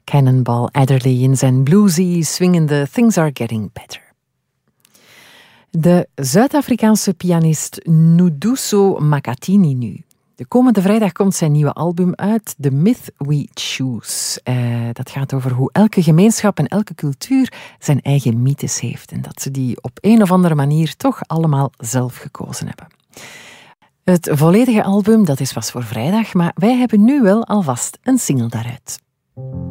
Cannonball Adderley in zijn bluesy, swingende Things Are Getting Better. De Zuid-Afrikaanse pianist Nduso Makhathini nu. De komende vrijdag komt zijn nieuwe album uit, The Myth We Choose. Dat gaat over hoe elke gemeenschap en elke cultuur zijn eigen mythes heeft. En dat ze die op een of andere manier toch allemaal zelf gekozen hebben. Het volledige album, dat is pas voor vrijdag, maar wij hebben nu wel alvast een single daaruit.